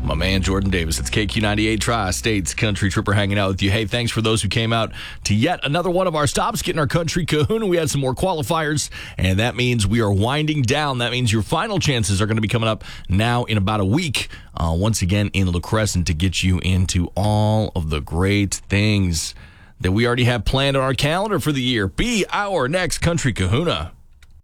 My man, Jordan Davis. It's KQ98 Tri-States Country Tripper hanging out with you. Hey, thanks for those who came out to yet another one of our stops, getting our country kahuna. We had some more qualifiers, and that means we are winding down. That means your final chances are going to be coming up now in about a week, once again in La Crescent, to get you into all of the great things that we already have planned on our calendar for the year. Be our next country kahuna.